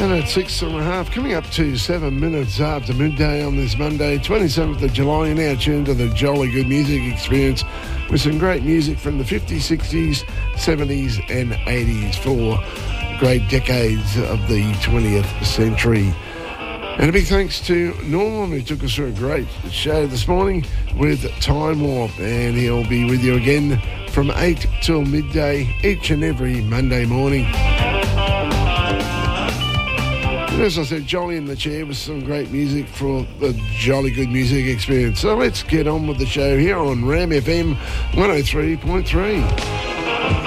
And at 6.5, coming up to 7 minutes after midday on this Monday, 27th of July, you're now tuned to the Jolly Good Music Experience with some great music from the 50s, 60s, 70s and 80s for great decades of the 20th century. And a big thanks to Norm, who took us through a great show this morning with Time Warp, and he'll be with you again from 8 till midday each and every Monday morning. And as I said, Jolly in the chair with some great music for the Jolly Good Music Experience. So let's get on with the show here on Ram FM 103.3.